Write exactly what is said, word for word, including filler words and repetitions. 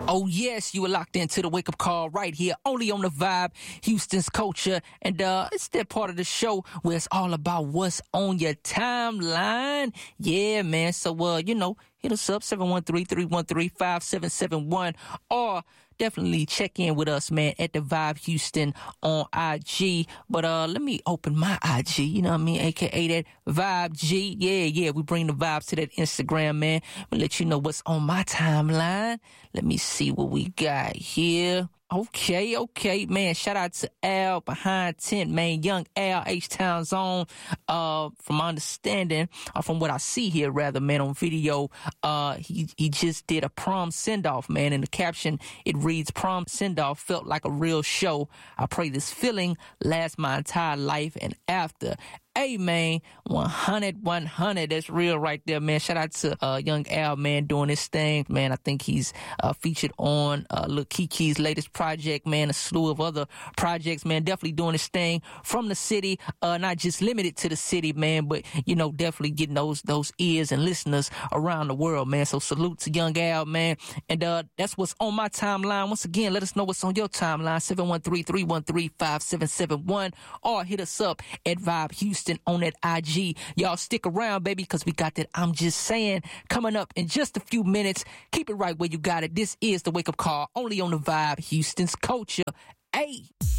Oh, yes, you were locked into the wake-up call right here, only on The Vibe, Houston's Culture. And uh, it's that part of the show where it's all about what's on your timeline. Yeah, man. So, uh, you know, hit us up, seven one three, three one three, five seven seven one. Or definitely check in with us, man, at The Vibe Houston on I G. But uh, let me open my I G, you know what I mean, a k a that Vibe G. Yeah, yeah, we bring the vibes to that Instagram, man. We'll let you know what's on my timeline. Let me see what we got here. Okay, okay, man. Shout out to Al behind tent, man. Young Al, H-Town Zone. Uh, from my understanding, or from what I see here, rather, man, on video, uh, he he just did a prom send-off, man. In the caption, it reads, "Prom send-off felt like a real show. I pray this feeling lasts my entire life and after." Hey, man, one hundred, one hundred. That's real right there, man. Shout out to uh, Young Al, man, doing his thing. Man, I think he's uh, featured on uh, Lil Kiki's latest project, man, a slew of other projects, man. Definitely doing his thing from the city, uh, not just limited to the city, man, but, you know, definitely getting those those ears and listeners around the world, man. So salute to Young Al, man. And uh, that's what's on my timeline. Once again, let us know what's on your timeline, seven one three, three one three, five seven seven one, or hit us up at Vibe Houston on that I G. Y'all stick around, baby, because we got that I'm Just Saying coming up in just a few minutes. Keep it right where you got it. This is the wake up call, only on The Vibe, Houston's Culture. Hey.